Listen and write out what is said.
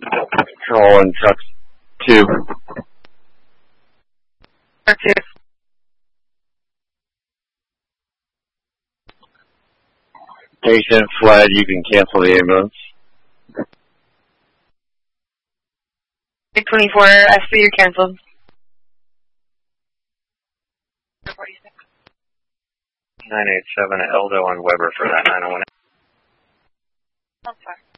Control and truck 2. Truck 2. Patient fled, you can cancel the ambulance. 24, I see you're canceled. 987 Eldo on Weber for that 901. I'm sorry.